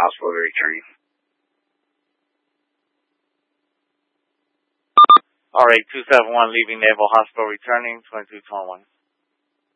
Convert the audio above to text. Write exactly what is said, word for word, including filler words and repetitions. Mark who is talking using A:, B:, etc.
A: Hospital returning.
B: R eight two seven one leaving Naval Hospital returning, twenty-two twenty-one.